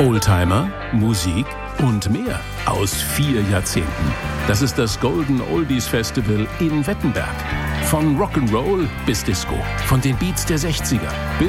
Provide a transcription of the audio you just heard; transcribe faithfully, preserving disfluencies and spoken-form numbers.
Oldtimer, Musik und mehr aus vier Jahrzehnten. Das ist das Golden Oldies Festival in Wettenberg. Von Rock'n'Roll bis Disco, von den Beats der sechziger bis